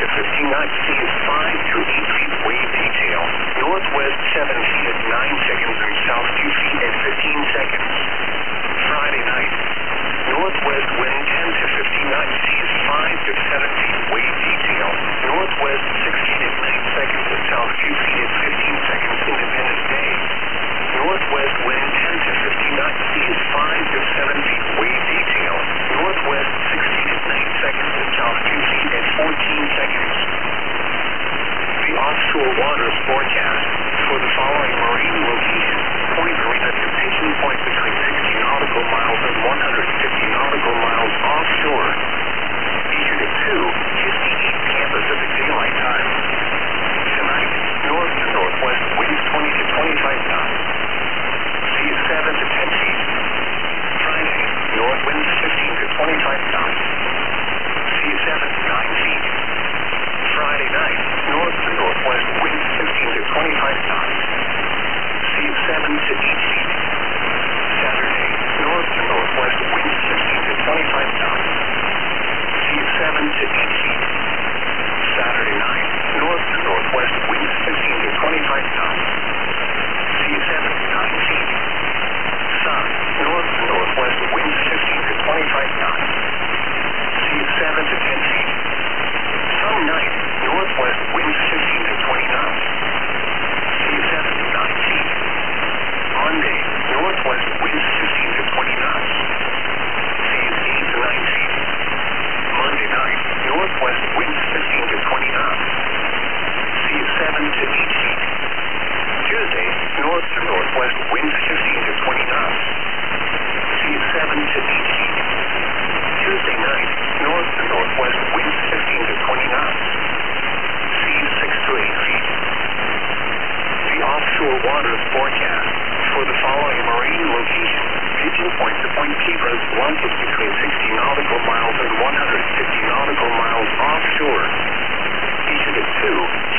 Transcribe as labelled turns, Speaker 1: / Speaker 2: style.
Speaker 1: 15 knots. Sea is 5 to 8 feet. Wave detail. Northwest 7 feet at 9 seconds and south 2 feet at 15 seconds. Friday night. Northwest wind 10 to 15 knots. Sea is 5 to 7 feet. Wave detail. Northwest 6 feet at 9 seconds and south 2 feet at 15 seconds. Independence Day. Northwest wind 10 to 15 knots. Sea is 5 to 7 feet. Wave detail. Northwest 6 feet at 9 seconds and south 2 feet at 14 seconds. The offshore waters forecast for the following marine location. Point Marina to Pigeon Point between 60 nautical miles and 150 nautical miles offshore. Eastern at 2, Disney East Campus at the daylight time. Tonight, north to northwest winds 20 to 25 knots. Sea is 7 to 10 feet. Friday, north winds 15 to 25 knots. Sea is 7 to 9 feet. Friday night, north to northwest winds 15 to 25 knots. Sea is 7 to 8 feet. Saturday, north to northwest winds 15 to 25 knots. Sea is 7 to 8 feet. Saturday night, north to northwest winds 15 to 25 knots. Sea is 7 to 9 feet. Sun, north to northwest winds 15 to 25 knots. Sea is 7 to 10 feet. Some night, northwest winds 15 to 20 knots. Sea is 7 to 9 feet. Monday, northwest winds 15 to 20 knots. Sea is 8 to 9 feet. Monday night, northwest winds 15 to 20 knots. Sea is 7 to 8 feet. Tuesday, north to northwest winds 15 to 20 knots. Sea is 7 to 8 feet. Tuesday night, north to northwest winds 15 to 20 knots. Sea is 6 to 8 feet. The offshore waters forecast for the following marine location. Pigeon Point to Point Kibras, once it's between 60 nautical miles and 150 nautical miles offshore. Eastern at 2,